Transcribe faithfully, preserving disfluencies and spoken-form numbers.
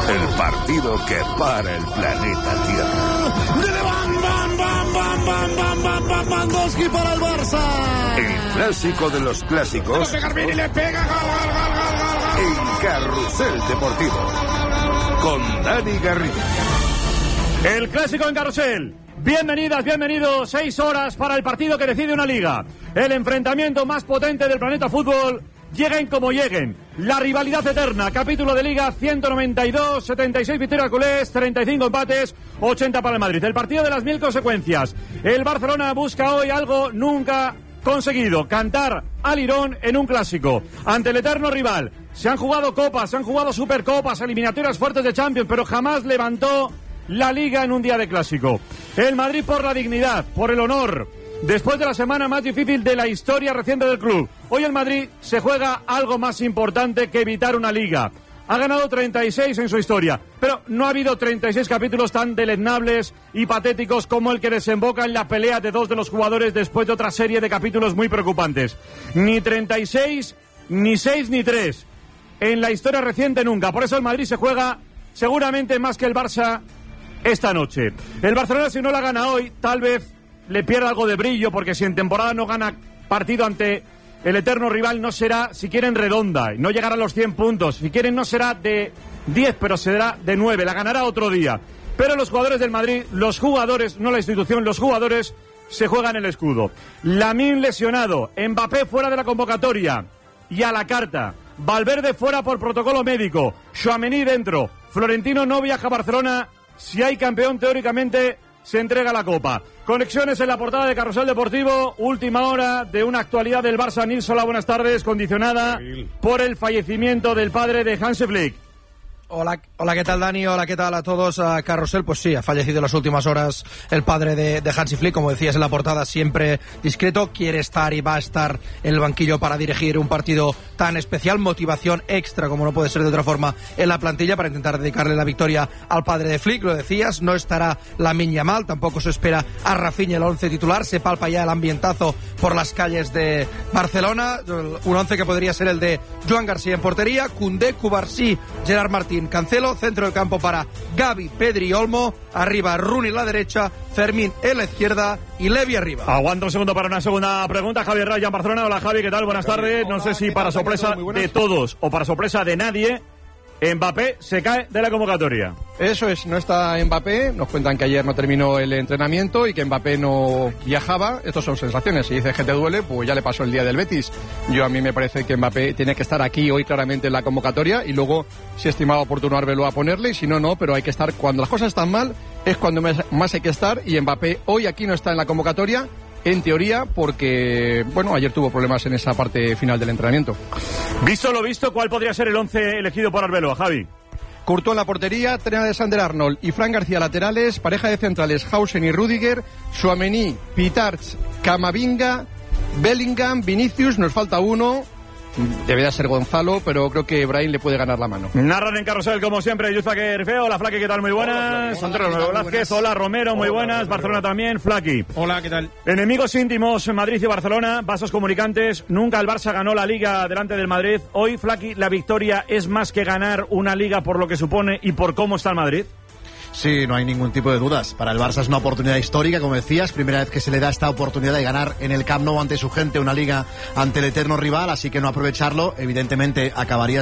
El partido que para el planeta Tierra. Mandowski para el Barça. El clásico de los clásicos. Y le pega, gol, gol, gol, gol, gol. En Carrusel Deportivo. Con Dani Garrido. El clásico en Carrusel. Bienvenidas, bienvenidos. Seis horas para el partido que decide una liga. El enfrentamiento más potente del planeta fútbol. Lleguen como lleguen. La rivalidad eterna. Capítulo de Liga ciento noventa y dos, setenta y seis victorias culés, treinta y cinco empates, ochenta para el Madrid. El partido de las mil consecuencias. El Barcelona busca hoy algo nunca conseguido. Cantar al Lirón en un clásico. Ante el eterno rival. Se han jugado copas, se han jugado supercopas, eliminatorias fuertes de Champions, pero jamás levantó la Liga en un día de clásico. El Madrid por la dignidad, por el honor. Después de la semana más difícil de la historia reciente del club, hoy el Madrid se juega algo más importante que evitar una liga. Ha ganado treinta y seis en su historia, pero no ha habido treinta y seis capítulos tan deleznables y patéticos como el que desemboca en la pelea de dos de los jugadores después de otra serie de capítulos muy preocupantes. Ni treinta y seis, ni seis, ni tres. En la historia reciente nunca. Por eso el Madrid se juega seguramente más que el Barça esta noche. El Barcelona, si no la gana hoy, tal vez le pierde algo de brillo, porque si en temporada no gana partido ante el eterno rival, no será, si quieren, redonda, no llegará a los cien puntos, si quieren no será de diez, pero será de nueve, la ganará otro día. Pero los jugadores del Madrid, los jugadores, no la institución, los jugadores se juegan el escudo. Lamine lesionado, Mbappé fuera de la convocatoria y a la carta, Valverde fuera por protocolo médico, Tchouaméni dentro, Florentino no viaja a Barcelona, si hay campeón teóricamente se entrega la copa. Conexiones en la portada de Carrusel Deportivo, última hora de una actualidad del Barça. Nils, hola, buenas tardes, condicionada por el fallecimiento del padre de Hansi Flick. Hola, hola, ¿qué tal, Dani? Hola, ¿qué tal a todos? A Carrusel, pues sí, ha fallecido en las últimas horas el padre de, de Hansi Flick, como decías en la portada, siempre discreto, quiere estar y va a estar en el banquillo para dirigir un partido tan especial, motivación extra, como no puede ser de otra forma, en la plantilla para intentar dedicarle la victoria al padre de Flick, lo decías, no estará Lamine Yamal, tampoco se espera a Rafinha el once titular, se palpa ya el ambientazo por las calles de Barcelona, un once que podría ser el de Joan García en portería, Koundé, Cubarsí, Gerard Martín, Cancelo, centro del campo para Gavi, Pedri y Olmo, arriba Rooney en la derecha, Fermín en la izquierda y Levi arriba. Aguanta un segundo para una segunda pregunta. Javier Raya en Barcelona. Hola, Javi, ¿qué tal? Buenas tardes. Hola, no sé si para tal, sorpresa de todos o para sorpresa de nadie, Mbappé se cae de la convocatoria. Eso es, no está Mbappé, nos cuentan que ayer no terminó el entrenamiento y que Mbappé no viajaba, estos son sensaciones, si dices que te duele, pues ya le pasó el día del Betis. Yo a mí me parece que Mbappé tiene que estar aquí hoy claramente en la convocatoria y luego, si estimaba oportuno Arbeloa a ponerle, si no, no, pero hay que estar, cuando las cosas están mal, es cuando más hay que estar y Mbappé hoy aquí no está en la convocatoria. En teoría, porque, bueno, ayer tuvo problemas en esa parte final del entrenamiento. Visto lo visto, ¿cuál podría ser el once elegido por Arbeloa, Javi? Courtois en la portería, Trena de Sander Arnold y Fran García laterales, pareja de centrales Hausen y Rüdiger, Tchouaméni, Pitarch, Camavinga, Bellingham, Vinicius, nos falta uno. Debería ser Gonzalo, pero creo que Brahim le puede ganar la mano. Narran en Carrusel, como siempre, Yuzaque Rifeo. Hola, Flaqui, ¿qué tal? Muy buenas. Antonio Velázquez, hola, Romero, muy buenas. Barcelona también, Flaqui. Hola, ¿qué tal? Enemigos íntimos, Madrid y Barcelona, vasos comunicantes. Nunca el Barça ganó la Liga delante del Madrid. Hoy, Flaqui, la victoria es más que ganar una Liga por lo que supone y por cómo está el Madrid. Sí, no hay ningún tipo de dudas. Para el Barça es una oportunidad histórica, como decías, primera vez que se le da esta oportunidad de ganar en el Camp Nou ante su gente una liga ante el eterno rival, así que no aprovecharlo, evidentemente acabaría